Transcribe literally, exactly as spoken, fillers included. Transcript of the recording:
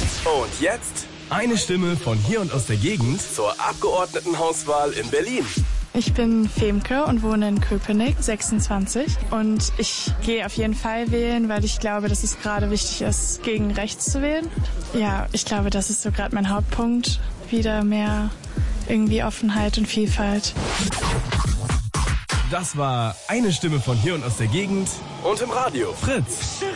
Und jetzt eine Stimme von hier und aus der Gegend zur Abgeordnetenhauswahl in Berlin. Ich bin Femke und wohne in Köpenick, sechsundzwanzig. Und ich gehe auf jeden Fall wählen, weil ich glaube, dass es gerade wichtig ist, gegen rechts zu wählen. Ja, ich glaube, das ist so gerade mein Hauptpunkt. Wieder mehr irgendwie Offenheit und Vielfalt. Das war eine Stimme von hier und aus der Gegend Und im Radio Fritz.